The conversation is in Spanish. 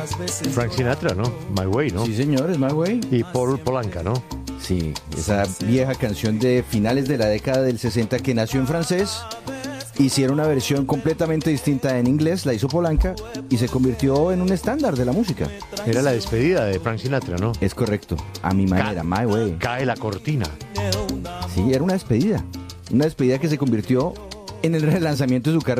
Frank Sinatra, ¿no? My Way, ¿no? Sí, señor, es My Way. Y Paul Polanca, ¿no? Sí, esa vieja canción de finales de la década del 60 que nació en francés. Hicieron una versión completamente distinta en inglés, la hizo Polanca y se convirtió en un estándar de la música. Era la despedida de Frank Sinatra, ¿no? Es correcto, a mi manera, My Way. Cae la cortina. Sí, era una despedida que se convirtió en el relanzamiento de su carrera.